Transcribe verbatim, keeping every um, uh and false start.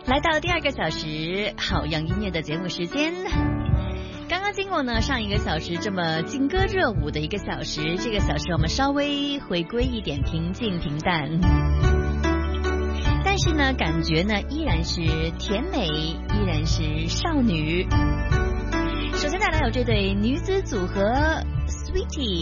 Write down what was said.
来到第二个小时好样音乐的节目时间。刚刚经过呢上一个小时这么劲歌热舞的一个小时，这个小时我们稍微回归一点平静平淡，但是呢感觉呢依然是甜美，依然是少女。首先带来有这对女子组合 Sweetie